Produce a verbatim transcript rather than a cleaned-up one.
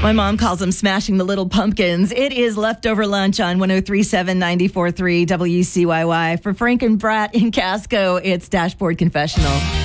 My mom calls them smashing the little pumpkins. It is leftover lunch on one oh three point seven, ninety-four point three W C Y Y. For Frank and Brat in Casco, it's Dashboard Confessional.